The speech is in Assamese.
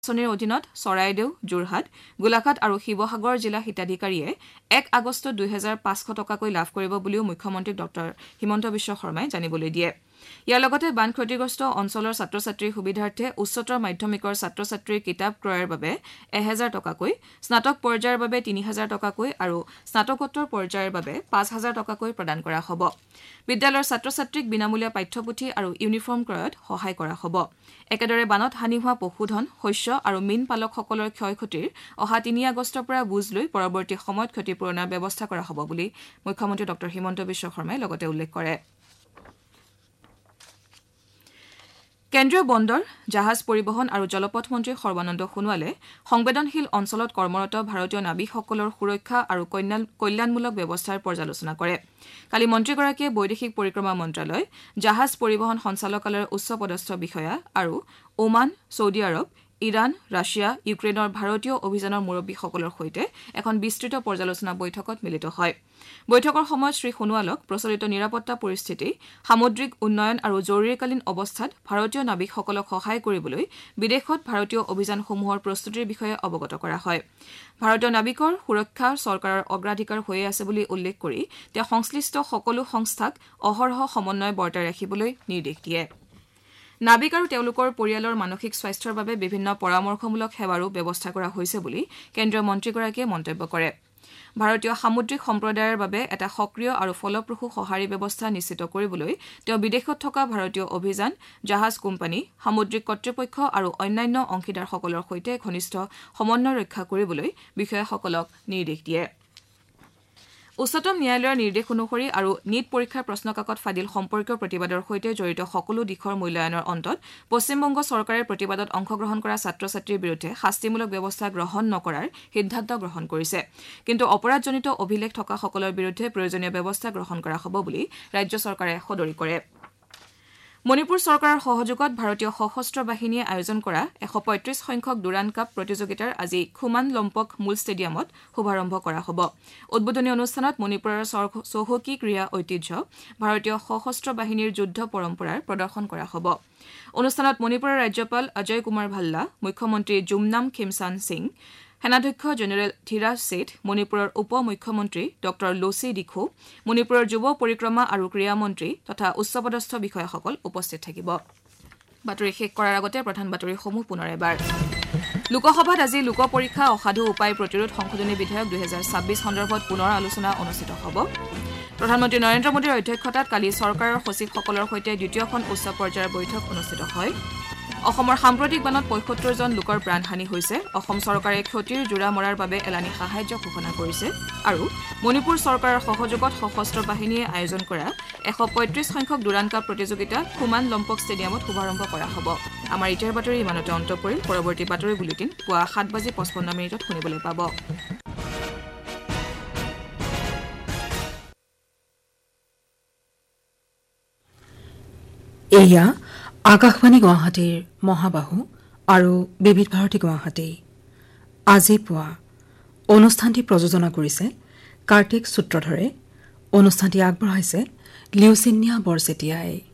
আঁচনিৰ অধীনত চৰাইদেউ, যোৰহাট, গোলাঘাট আৰু শিৱসাগৰ জিলা হিতাধিকাৰীয়ে 1 আগষ্ট 2500 টকাকৈ লাভ কৰিব বুলিও মুখ্যমন্ত্ৰী ডক্টৰ হিমন্ত বিশ্ব শৰ্মাই জানিবলৈ দিয়ে। ইয়াৰ লগতে বান ক্ষতিগ্ৰস্ত অঞ্চলৰ ছাত্ৰ ছাত্ৰীৰ সুবিধাৰ্থে উচ্চতৰ মাধ্যমিকৰ ছাত্ৰ ছাত্ৰীৰ কিতাপ ক্ৰয়ৰ বাবে 1000 টকাকৈ, স্নাতক পৰ্যায়ৰ বাবে 3000 টকাকৈ আৰু স্নাতকোত্তৰ পৰ্যায়ৰ বাবে 5000 টকাকৈ প্ৰদান কৰা হ'ব। বিদ্যালয়ৰ ছাত্ৰ ছাত্ৰীক বিনামূলীয়া পাঠ্যপুথি আৰু ইউনিফৰ্ম ক্ৰয়ত সহায় কৰা হ'ব। একেদৰে বানত হানি হোৱা পশুধন, শস্য আৰু মীন পালকসকলৰ ক্ষয় ক্ষতিৰ অহা 3 আগষ্টৰ পৰা বুজ লৈ পৰৱৰ্তী সময়ত ক্ষতিপূৰণৰ ব্যৱস্থা কৰা হ'ব বুলি মুখ্যমন্ত্ৰী ডক্টৰ হিমন্ত বিশ্ব শৰ্মাই লগতে উল্লেখ কৰে। কেন্দ্ৰীয় বন্দৰ, জাহাজ পৰিবহণ আৰু জলপথ মন্ত্ৰী সৰ্বানন্দ সোণোৱালে সংবেদনশীল অঞ্চলত কৰ্মৰত ভাৰতীয় নাবিকসকলৰ সুৰক্ষা আৰু কল্যাণমূলক ব্যৱস্থাৰ পৰ্যালোচনা কৰে। কালি মন্ত্ৰীগৰাকীয়ে বৈদেশিক পৰিক্ৰমা মন্ত্ৰালয়, জাহাজ পৰিবহণ সঞ্চালকালয়ৰ উচ্চপদস্থ বিষয়া আৰু ওমান, ছৌদি আৰৱ, ইৰাণ, ৰাছিয়া, ইউক্ৰেইনৰ ভাৰতীয় অভিযানৰ মুৰব্বীসকলৰ সৈতে এখন বিস্তৃত পৰ্যালোচনা বৈঠকত মিলিত হয়। বৈঠকৰ সময়ত শ্ৰী সোণোৱালক প্ৰচলিত নিৰাপত্তা পৰিস্থিতি, সামুদ্ৰিক উন্নয়ন আৰু জৰুৰীকালীন অৱস্থাত ভাৰতীয় নাবিকসকলক সহায় কৰিবলৈ বিদেশত ভাৰতীয় অভিযানসমূহৰ প্ৰস্তুতিৰ বিষয়ে অৱগত কৰা হয়। ভাৰতীয় নাবিকৰ সুৰক্ষা চৰকাৰৰ অগ্ৰাধিকাৰ হৈয়ে আছে বুলি উল্লেখ কৰি তেওঁ সংশ্লিষ্ট সকলো সংস্থাক অহৰহ সমন্বয় বৰ্তাই ৰাখিবলৈ নিৰ্দেশ দিয়ে। নাবিক আৰু তেওঁলোকৰ পৰিয়ালৰ মানসিক স্বাস্থ্যৰ বাবে বিভিন্ন পৰামৰ্শমূলক সেৱাৰো ব্যৱস্থা কৰা হৈছে বুলি কেন্দ্ৰীয় মন্ত্ৰীগৰাকীয়ে মন্তব্য কৰে। ভাৰতীয় সামুদ্ৰিক সম্প্ৰদায়ৰ বাবে এটা সক্ৰিয় আৰু ফলপ্ৰসূ সঁহাৰি ব্যৱস্থা নিশ্চিত কৰিবলৈ তেওঁ বিদেশত থকা ভাৰতীয় অভিযান, জাহাজ কোম্পানী, সামুদ্ৰিক কৰ্তৃপক্ষ আৰু অন্যান্য অংশীদাৰসকলৰ সৈতে ঘনিষ্ঠ সমন্বয় ৰক্ষা কৰিবলৈ বিষয়াসকলক নিৰ্দেশ দিয়ে। উচ্চতম ন্যায়ালয়ৰ নিৰ্দেশ অনুসৰি আৰু নীট পৰীক্ষাৰ প্ৰশ্নকাকত ফাদিল সম্পৰ্কীয় প্ৰতিবাদৰ সৈতে জড়িত সকলো দিশৰ মূল্যায়নৰ অন্তত পশ্চিমবংগ চৰকাৰে প্ৰতিবাদত অংশগ্ৰহণ কৰা ছাত্ৰ ছাত্ৰীৰ বিৰুদ্ধে শাস্তিমূলক ব্যৱস্থা গ্ৰহণ নকৰাৰ সিদ্ধান্ত গ্ৰহণ কৰিছে। কিন্তু অপৰাধজনিত অভিলেখ থকাসকলৰ বিৰুদ্ধে প্ৰয়োজনীয় ব্যৱস্থা গ্ৰহণ কৰা হ'ব বুলি ৰাজ্য চৰকাৰে সদৰি কৰে। মণিপুৰ চৰকাৰৰ সহযোগত ভাৰতীয় সশস্ত্ৰ বাহিনীয়ে আয়োজন কৰা 135 সংখ্যক ডুৰাণ্ড কাপ প্ৰতিযোগিতাৰ আজি খুমান লম্পক মূল ষ্টেডিয়ামত শুভাৰম্ভ কৰা হ'ব। উদ্বোধনী অনুষ্ঠানত মণিপুৰৰ চহকী ক্ৰীড়া ঐতিহ্য, ভাৰতীয় সশস্ত্ৰ বাহিনীৰ যুদ্ধ পৰম্পৰাৰ প্ৰদৰ্শন কৰা হ'ব। অনুষ্ঠানত মণিপুৰৰ ৰাজ্যপাল অজয় কুমাৰ ভাল্লা, মুখ্যমন্ত্ৰী জুমনাম খিমচান সিং, সেনাধ্যক্ষ জেনেৰেল ধীৰাজ শেঠ, মণিপুৰৰ উপ মুখ্যমন্ত্ৰী ডক্টৰ লোচি দিখৌ, মণিপুৰৰ যুৱ পৰিক্ৰমা আৰু ক্ৰীড়া মন্ত্ৰী তথা উচ্চপদস্থ বিষয়াসকল উপস্থিত থাকিব। বাতৰি শেষ কৰাৰ আগতে প্ৰধান বাতৰিসমূহ পুনৰ এবাৰ। লোকসভাত আজি লোক পৰীক্ষা অসাধু উপায় প্ৰতিৰোধ সংশোধনী বিধেয়ক 2026 সন্দৰ্ভত পুনৰ আলোচনা অনুষ্ঠিত হ'ব। প্ৰধানমন্ত্ৰী নৰেন্দ্ৰ মোদীৰ অধ্যক্ষতাত কালি চৰকাৰৰ সচিবসকলৰ সৈতে দ্বিতীয়খন উচ্চ পৰ্যায়ৰ বৈঠক অনুষ্ঠিত হয়। অসমৰ সাম্প্ৰতিক বানত ৭৫ জন লোকৰ প্ৰাণহানি হৈছে। অসম চৰকাৰে ক্ষতিৰ জোৰা মৰাৰ বাবে এলানি সাহায্য ঘোষণা কৰিছে। আৰু মণিপুৰ চৰকাৰৰ সহযোগত সশস্ত্ৰ বাহিনীয়ে আয়োজন কৰা 135 সংখ্যক ডুৰাণ্ড কাপ প্ৰতিযোগিতা খুমান লম্পক ষ্টেডিয়ামত শুভাৰম্ভ কৰা হ'ব। আমাৰ ইতিয়াৰ বাতৰি ইমানতে অন্ত পৰিল। পৰৱৰ্তী বাতৰি বুলেটিন পুৱা 7:55 শুনিবলৈ পাব। এয়া আকাশবাণী গুৱাহাটীৰ মহাবাহু আৰু বিবিধ ভাৰতী গুৱাহাটী। আজি পুৱা অনুষ্ঠানটি প্ৰযোজনা কৰিছে কাৰ্তিক সূত্ৰধৰে। অনুষ্ঠানটি আগবঢ়াইছে লিউচিনিয়া বৰচেতিয়াই।